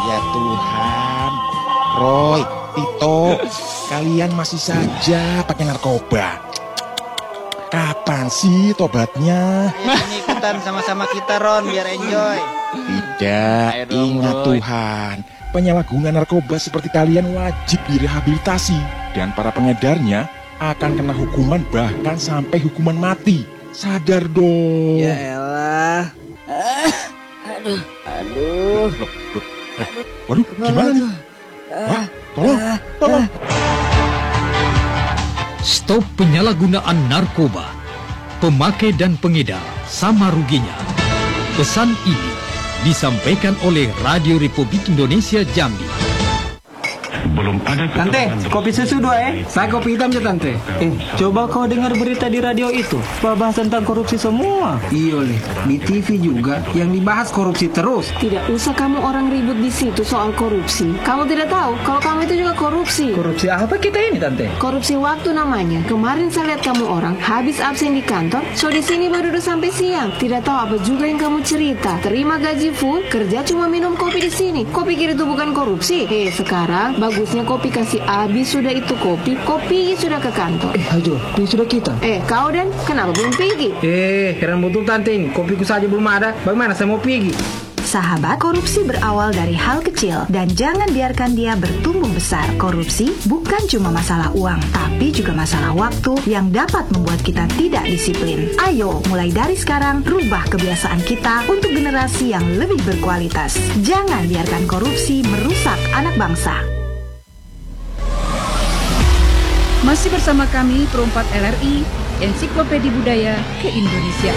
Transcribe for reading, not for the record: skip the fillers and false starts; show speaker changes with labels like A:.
A: Ya Tuhan, Roy, Tito, kalian masih saja pakai narkoba. Kapan sih tobatnya?
B: Ini ikutan sama-sama kita, Ron, biar enjoy.
A: Tidak, ingat Tuhan, penyalahgunaan narkoba seperti kalian wajib direhabilitasi. Dan para pengedarnya akan kena hukuman bahkan sampai hukuman mati. Sadar dong.
B: Ya elah. Aduh.
A: Waduh, gimana nih? Wah, tolong.
C: Stop penyalahgunaan narkoba. Pemakai dan pengedar sama ruginya. Pesan ini disampaikan oleh Radio Republik Indonesia Jambi.
D: Belum ada
E: Tante, kopi susu 2 Saya kopi hitam ya Tante. Coba kau dengar berita di radio itu, bahas tentang korupsi semua. Iya Le, di TV juga yang dibahas korupsi terus.
F: Tidak usah kamu orang ribut di situ soal korupsi. Kamu tidak tahu kalau kamu itu juga korupsi.
E: Korupsi apa kita ini Tante?
F: Korupsi waktu namanya. Kemarin saya lihat kamu orang habis absen di kantor, so di sini baru duduk sampai siang. Tidak tahu apa juga yang kamu cerita. Terima gaji full, kerja cuma minum kopi di sini. Kau pikir itu bukan korupsi? Sekarang bagusnya kopi kasih habis sudah itu kopi sudah ke kantor.
E: Ajo, ini sudah kita.
F: Kau dan kenapa belum pergi?
E: Heran betul Tante ini, kopiku saja belum ada. Bagaimana saya mau pergi?
G: Sahabat, korupsi berawal dari hal kecil dan jangan biarkan dia bertumbuh besar. Korupsi bukan cuma masalah uang, tapi juga masalah waktu yang dapat membuat kita tidak disiplin. Ayo, mulai dari sekarang, rubah kebiasaan kita untuk generasi yang lebih berkualitas. Jangan biarkan korupsi merusak anak bangsa.
H: Masih bersama kami, Perempat LRI, Ensiklopedia Budaya Keindonesiaan.